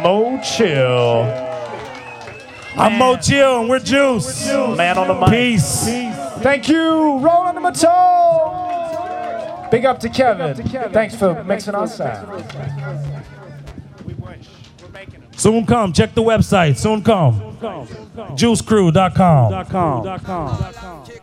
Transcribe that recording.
Mo Chill. I'm Mo Chill and we're Juice. Man on the mic. Peace. Thank you, Roland Matone. Big up to Kevin. Thanks for mixing our sound. Soon come. Check the website. Soon come. JuiceCrew.com.